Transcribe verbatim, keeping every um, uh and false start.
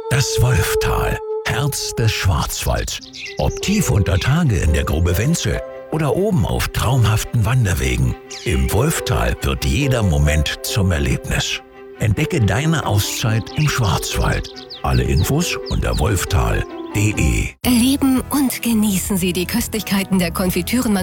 Das Wolftal, Herz des Schwarzwalds. Ob tief unter Tage in der Grube Wenzel oder oben auf traumhaften Wanderwegen. Im Wolftal wird jeder Moment zum Erlebnis. Entdecke deine Auszeit im Schwarzwald. Alle Infos unter wolftal punkt de. Erleben und genießen Sie die Köstlichkeiten der Konfitüren